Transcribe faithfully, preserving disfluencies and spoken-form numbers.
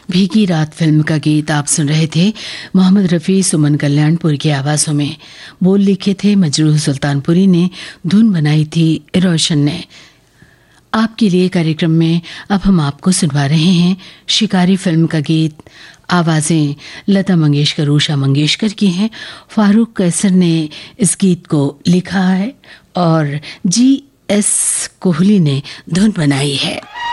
भीगी रात फिल्म का गीत आप सुन रहे थे। मोहम्मद रफ़ी, सुमन कल्याणपुर की आवाज़ों में। बोल लिखे थे मजरूह सुल्तानपुरी ने, धुन बनाई थी रोशन ने। आपके लिए कार्यक्रम में अब हम आपको सुनवा रहे हैं शिकारी फिल्म का गीत। आवाज़ें लता मंगेशकर, उषा मंगेशकर की हैं। फारूक कैसर ने इस गीत को लिखा है और जी एस कोहली ने धुन बनाई है।